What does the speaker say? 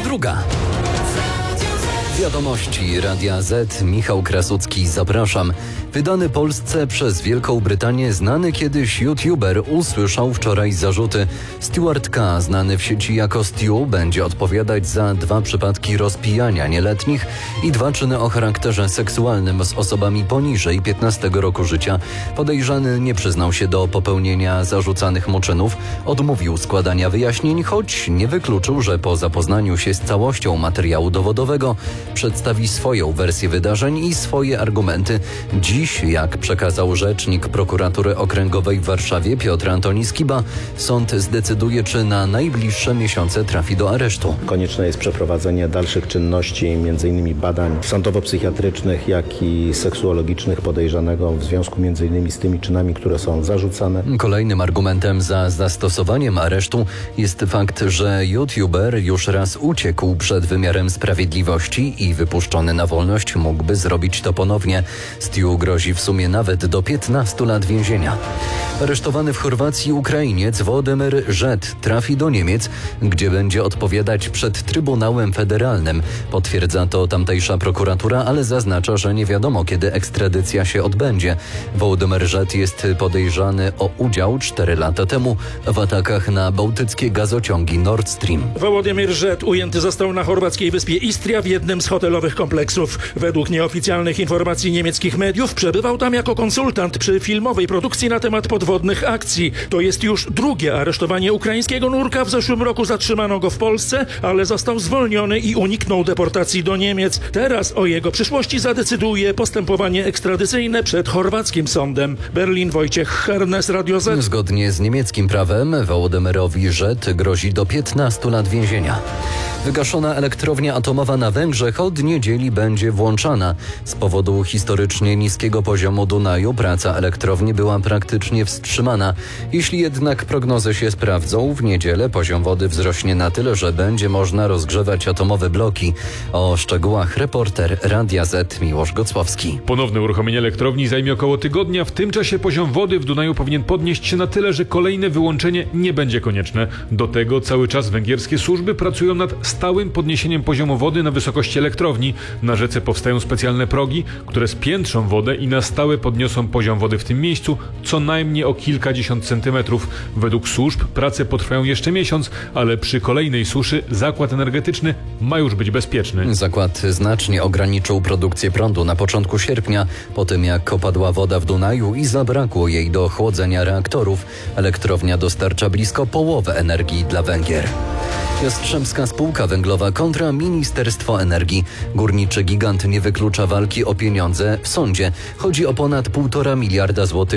22. Wiadomości Radia Z. Michał Krasucki, zapraszam. Wydany Polsce przez Wielką Brytanię znany kiedyś youtuber usłyszał wczoraj zarzuty. Stuart K., znany w sieci jako Stu, będzie odpowiadać za 2 przypadki rozpijania nieletnich i 2 czyny o charakterze seksualnym z osobami poniżej 15 roku życia. Podejrzany nie przyznał się do popełnienia zarzucanych mu czynów, odmówił składania wyjaśnień, choć nie wykluczył, że po zapoznaniu się z całością materiału dowodowego przedstawi swoją wersję wydarzeń i swoje argumenty. Dziś, jak przekazał rzecznik prokuratury okręgowej w Warszawie Piotr Antoni Skiba, sąd zdecyduje, czy na najbliższe miesiące trafi do aresztu. Konieczne jest przeprowadzenie dalszych czynności, m.in. badań sądowo-psychiatrycznych, jak i seksuologicznych podejrzanego w związku m.in. z tymi czynami, które są zarzucane. Kolejnym argumentem za zastosowaniem aresztu jest fakt, że youtuber już raz uciekł przed wymiarem sprawiedliwości i wypuszczony na wolność mógłby zrobić to ponownie. Stu grozi w sumie nawet do 15 lat więzienia. Aresztowany w Chorwacji Ukrainiec Wołodymyr Żet trafi do Niemiec, gdzie będzie odpowiadać przed Trybunałem Federalnym. Potwierdza to tamtejsza prokuratura, ale zaznacza, że nie wiadomo, kiedy ekstradycja się odbędzie. Wołodymyr Żet jest podejrzany o udział 4 lata temu w atakach na bałtyckie gazociągi Nord Stream. Wołodymyr Żet ujęty został na chorwackiej wyspie Istria w jednym z hotelowych kompleksów. Według nieoficjalnych informacji niemieckich mediów przebywał tam jako konsultant przy filmowej produkcji na temat podwodnych akcji. To jest już drugie aresztowanie ukraińskiego nurka. W zeszłym roku zatrzymano go w Polsce, ale został zwolniony i uniknął deportacji do Niemiec. Teraz o jego przyszłości zadecyduje postępowanie ekstradycyjne przed chorwackim sądem. Berlin, Wojciech Hernes, Radio Z. Zgodnie z niemieckim prawem Wołodymyrowi Żet grozi do 15 lat więzienia. Wygaszona elektrownia atomowa na Węgrzech od niedzieli będzie włączana. Z powodu historycznie niskiego poziomu Dunaju praca elektrowni była praktycznie wstrzymana. Jeśli jednak prognozy się sprawdzą, w niedzielę poziom wody wzrośnie na tyle, że będzie można rozgrzewać atomowe bloki. O szczegółach reporter Radia Z Miłosz Gocłowski. Ponowne uruchomienie elektrowni zajmie około tygodnia. W tym czasie poziom wody w Dunaju powinien podnieść się na tyle, że kolejne wyłączenie nie będzie konieczne. Do tego cały czas węgierskie służby pracują nad stałym podniesieniem poziomu wody na wysokości elektrowni. Na rzece powstają specjalne progi, które spiętrzą wodę i na stałe podniosą poziom wody w tym miejscu co najmniej o kilkadziesiąt centymetrów. Według służb prace potrwają jeszcze miesiąc, ale przy kolejnej suszy zakład energetyczny ma już być bezpieczny. Zakład znacznie ograniczył produkcję prądu na początku sierpnia, po tym jak opadła woda w Dunaju i zabrakło jej do chłodzenia reaktorów. Elektrownia dostarcza blisko połowę energii dla Węgier. Jastrzębska Spółka Węglowa kontra Ministerstwo Energii. Górniczy gigant nie wyklucza walki o pieniądze w sądzie. Chodzi o ponad 1,5 miliarda złotych